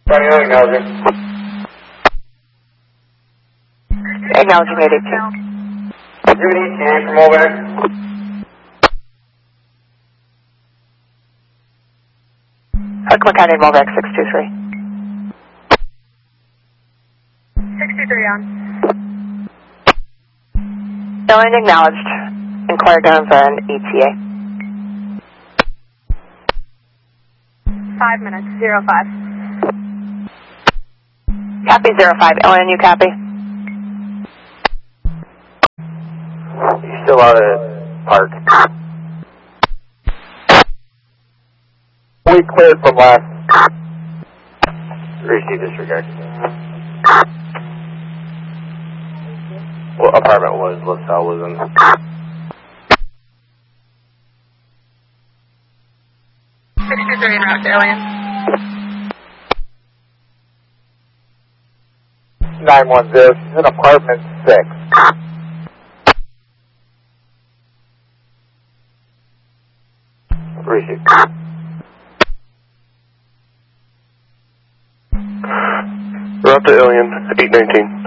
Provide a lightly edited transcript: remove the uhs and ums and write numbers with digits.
Acknowledging. Acknowledging 882. Do you need ETA from Molbeck? Oklahoma County, Molbeck 623. 623 on. Alien acknowledged. Inquire guns on ETA. 5 minutes, 05. Copy 05. Alien, you copy? He's still out at park. We cleared from last. Receive disregard. What apartment was LaSalle was in? 623 en route to Alien. 910, she's in apartment 6. Receive. Route to Alien, 819.